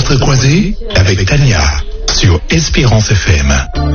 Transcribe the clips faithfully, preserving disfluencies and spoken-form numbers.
Rencontre croisée avec Tania sur Espérance F M.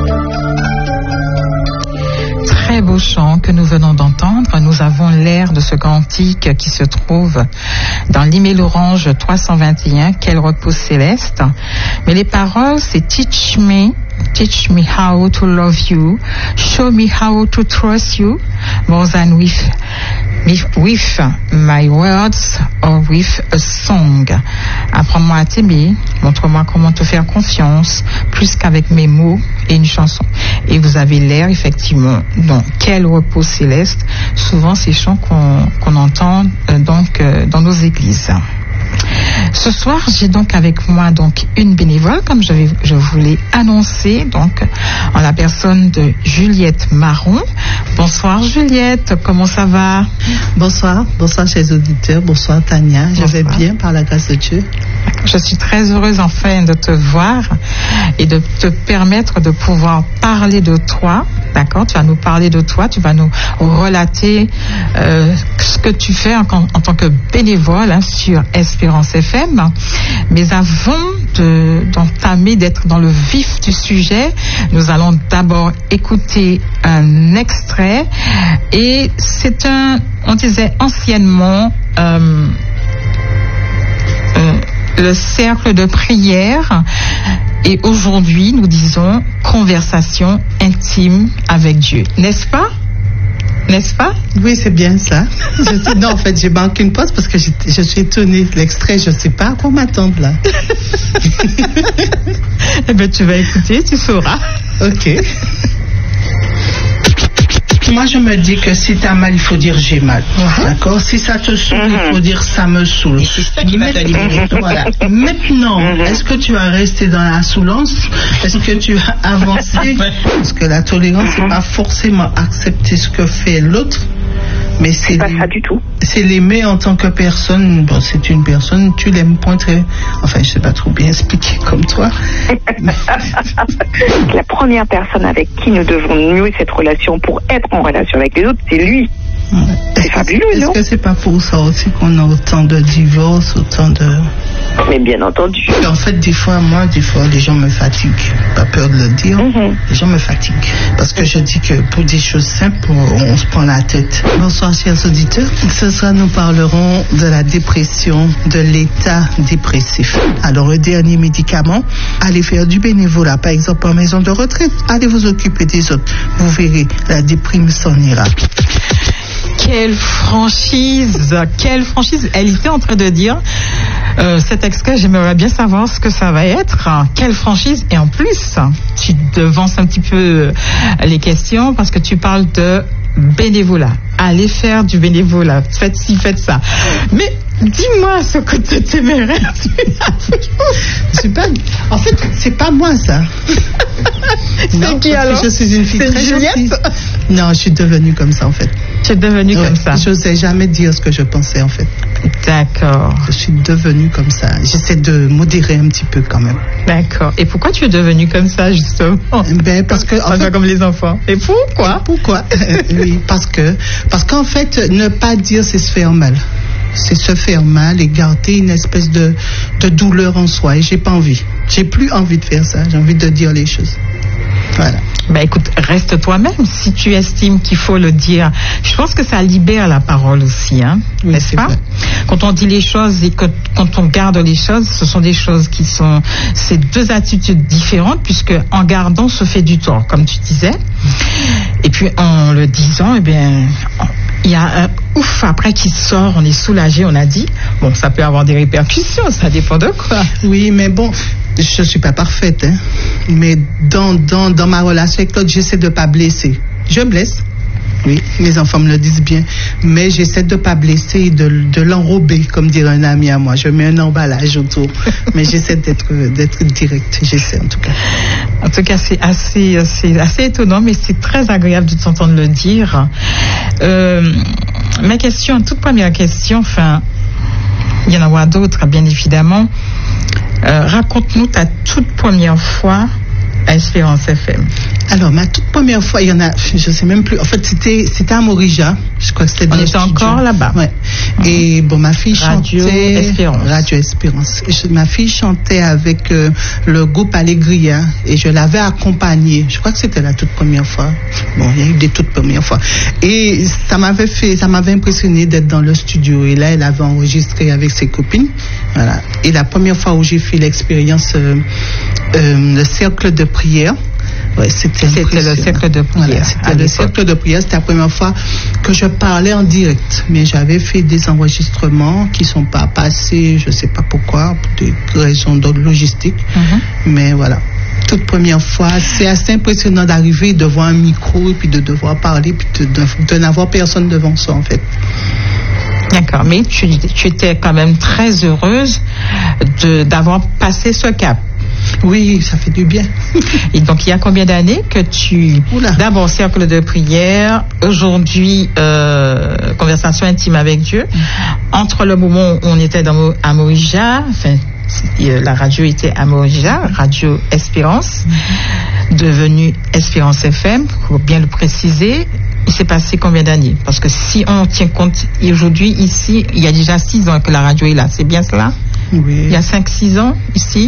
Très beau chant que nous venons d'entendre. Nous avons l'air de ce cantique qui se trouve dans l'email orange trois cent vingt et un, Quel repos céleste. Mais les paroles, c'est Teach me, teach me how to love you, show me how to trust you, more than with, with, with my words or with a song. Apprends-moi à t'aimer, montre-moi comment te faire confiance, plus qu'avec mes mots et une chanson. Et vous avez l'air, effectivement, donc, Quel repos céleste, souvent ces chants qu'on, qu'on entend euh, donc euh, dans nos églises. Ce soir, j'ai donc avec moi donc une bénévole, comme je, vais, je vous l'ai annoncé, donc en la personne de Juliette Marron. Bonsoir Juliette, comment ça va? Bonsoir, bonsoir chers auditeurs, bonsoir Tania, je vais bien par la grâce de Dieu. Je suis très heureuse enfin de te voir et de te permettre de pouvoir parler de toi. D'accord, tu vas nous parler de toi, tu vas nous relater euh, ce que tu fais en, en tant que bénévole hein, sur Espérance F M. Mais avant de, d'entamer, d'être dans le vif du sujet, nous allons d'abord écouter un extrait. Et c'est un, on disait anciennement, euh, euh, le cercle de prière. Et aujourd'hui, nous disons conversation intime avec Dieu. N'est-ce pas? N'est-ce pas? Oui, c'est bien ça. Je, non, en fait, j'ai manqué une pause parce que je, je suis étonnée. L'extrait, je ne sais pas à quoi m'attendre là. Eh bien, tu vas écouter, tu sauras. Ok. Moi, je me dis que si t'as mal, il faut dire j'ai mal. Uh-huh. D'accord? Si ça te saoule, uh-huh. il faut dire ça me saoule. Et c'est ça qui va te libérer. Voilà. Maintenant, uh-huh. est-ce que tu vas rester dans la saoulance? Est-ce que tu vas avancer? Parce que la tolérance, uh-huh. c'est pas forcément accepter ce que fait l'autre, mais c'est, c'est pas ça du tout. C'est l'aimer en tant que personne. Bon, c'est une personne, tu l'aimes point très. Enfin, je sais pas trop bien expliquer comme toi. La première personne avec qui nous devons nouer cette relation pour être en relation avec les autres, c'est lui. Ouais. C'est fabuleux, est-ce non? Est-ce que c'est pas pour ça aussi qu'on a autant de divorces, autant de... Mais bien entendu. En fait, des fois, moi, des fois, les gens me fatiguent. Pas peur de le dire. Mm-hmm. Les gens me fatiguent. Parce que je dis que pour des choses simples, on se prend la tête. Bonsoir, chers auditeurs. Ce soir, nous parlerons de la dépression, de l'état dépressif. Alors, le dernier médicament, allez faire du bénévolat. Par exemple, en maison de retraite, allez vous occuper des autres. Vous verrez, la déprime s'en ira. Quelle franchise, quelle franchise. Elle était en train de dire, euh, cet extrait, j'aimerais bien savoir ce que ça va être. Quelle franchise. Et en plus, tu devances un petit peu les questions parce que tu parles de bénévolat. Allez faire du bénévolat. Faites ci, faites ça. Mais dis-moi ce que tu téméraire. C'est pas, en fait, c'est pas moi ça. C'est non, qui alors? Je suis une fille c'est très Juliette? gentille. Non, je suis devenue comme ça en fait. Tu es devenue ouais, comme ça. Je n'osais jamais dire ce que je pensais en fait. D'accord. Je suis devenue comme ça. J'essaie de modérer un petit peu quand même. D'accord. Et pourquoi tu es devenue comme ça justement? Ben parce que en fait, comme les enfants. Et pourquoi? Pourquoi? Oui, parce que parce qu'en fait, ne pas dire c'est se faire mal. C'est se faire mal et garder une espèce de, de douleur en soi. Et j'ai pas envie. J'ai plus envie de faire ça. J'ai envie de dire les choses. Voilà. Ben écoute, reste toi-même si tu estimes qu'il faut le dire. Je pense que ça libère la parole aussi, hein, oui, n'est-ce pas? Vrai. Quand on dit les choses et que, quand on garde les choses, ce sont des choses qui sont, c'est deux attitudes différentes puisque en gardant se fait du tort, comme tu disais. Et puis en le disant, eh bien, il y a un ouf après qui sort, on est soulagé, on a dit. Bon, ça peut avoir des répercussions, ça dépend de quoi. Oui, mais bon. Je ne suis pas parfaite, hein. Mais dans, dans, dans ma relation avec l'autre, j'essaie de ne pas blesser. Je blesse, oui, mes enfants me le disent bien, mais j'essaie de ne pas blesser et de, de l'enrober, comme dirait un ami à moi. Je mets un emballage autour, mais j'essaie d'être, d'être directe, j'essaie en tout cas. En tout cas, c'est assez, assez, assez étonnant, mais c'est très agréable de t'entendre le dire. Euh, ma question, toute première question, enfin, il y en aura d'autres, bien évidemment. Euh, raconte-nous ta toute première fois à Espérance F M. Alors, ma toute première fois, il y en a, je sais même plus. En fait, c'était, c'était à Morija. Je crois que c'était dans On était encore là-bas. Ouais. Mmh. Et bon, ma fille Radio chantait. Espérance. Radio Espérance. Je, ma fille chantait avec euh, le groupe Allegria et je l'avais accompagnée. Je crois que c'était la toute première fois. Bon, il y a eu des toutes premières fois. Et ça m'avait fait, ça m'avait impressionné d'être dans le studio. Et là, elle avait enregistré avec ses copines. Voilà. Et la première fois où j'ai fait l'expérience, euh, euh, le cercle de prière. Ouais, c'était, c'était le cercle de prière. Voilà, c'était le cercle de prière. C'était la première fois que je parlais en direct. Mais j'avais fait des enregistrements qui ne sont pas passés, je ne sais pas pourquoi, pour des raisons d'ordre logistique. Mm-hmm. Mais voilà. Toute première fois, c'est assez impressionnant d'arriver devant un micro et puis de devoir parler, puis de, de, de n'avoir personne devant soi, en fait. D'accord, mais tu, tu étais quand même très heureuse de, d'avoir passé ce cap. Oui, ça fait du bien. Et donc, il y a combien d'années que tu... Oula. D'abord, cercle de prière, aujourd'hui, euh, conversation intime avec Dieu. Mm-hmm. Entre le moment où on était dans, à Morija, enfin, la radio était à Morija, Radio Espérance, mm-hmm. devenue Espérance F M, pour bien le préciser. Il s'est passé combien d'années? Parce que si on tient compte, aujourd'hui, ici, il y a déjà six ans que la radio est là. C'est bien cela? Oui. Il y a cinq, six ans, ici?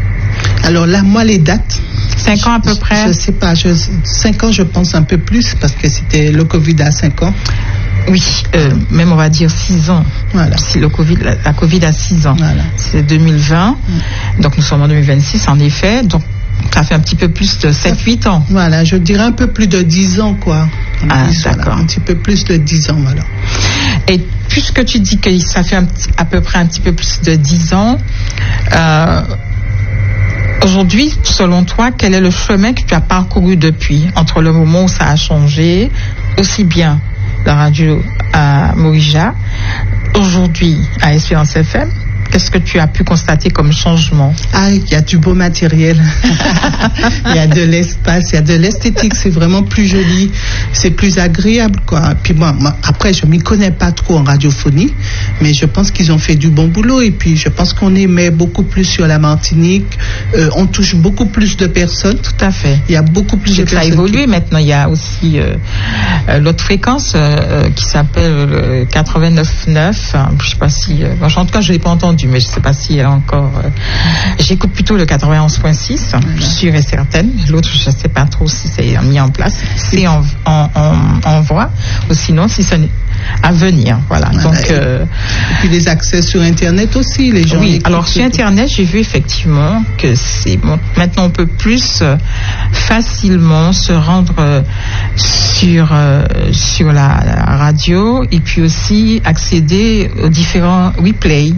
Alors là, moi, les dates. Cinq ans à peu près? Je ne sais pas. Je, cinq ans, je pense un peu plus, parce que c'était le Covid à cinq ans. Oui, euh, même on va dire six ans. Voilà. Si le COVID, la, la Covid a six ans. Voilà. C'est deux mille vingt. Mmh. Donc nous sommes en deux mille vingt-six, en effet. Donc ça fait un petit peu plus de sept huit ans. Voilà, je dirais un peu plus de dix ans, quoi. Ah, dix, d'accord. Voilà, un petit peu plus de dix ans, voilà. Et puisque tu dis que ça fait un petit, à peu près un petit peu plus de dix ans, euh, aujourd'hui, selon toi, quel est le chemin que tu as parcouru depuis, entre le moment où ça a changé, aussi bien la radio à Morija, aujourd'hui à Espérance F M? Qu'est-ce que tu as pu constater comme changement? Ah, il y a du beau matériel. Il y a de l'espace, il y a de l'esthétique. C'est vraiment plus joli, c'est plus agréable, quoi. Puis moi, moi après, je m'y connais pas trop en radiophonie, mais je pense qu'ils ont fait du bon boulot. Et puis, je pense qu'on émet beaucoup plus sur la Martinique. Euh, on touche beaucoup plus de personnes. Tout à fait. Il y a beaucoup plus de personnes. Ça a évolué qui... maintenant. Il y a aussi euh, euh, l'autre fréquence euh, qui s'appelle euh, quatre-vingt-neuf neuf. Je sais pas si. Euh, en tout cas, je l'ai pas entendu, mais je sais pas si elle est encore. Euh, j'écoute plutôt le quatre-vingt-onze point six. Voilà. Je suis sûre et certaine. L'autre, je sais pas trop si c'est mis en place. C'est en, en, en, en voie. Ou sinon, si c'est à venir. Voilà. Voilà. Donc. Euh, et puis les accès sur Internet aussi, les gens. Oui. Alors sur Internet, j'ai vu effectivement que c'est bon, maintenant on peut plus euh, facilement se rendre euh, sur euh, sur la, la radio et puis aussi accéder aux différents replays.